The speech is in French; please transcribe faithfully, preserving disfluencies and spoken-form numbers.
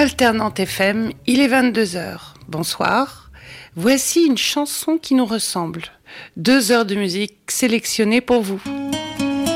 Alternante F M, il est vingt-deux heures. Bonsoir. Voici une chanson qui nous ressemble. Deux heures de musique sélectionnée pour vous.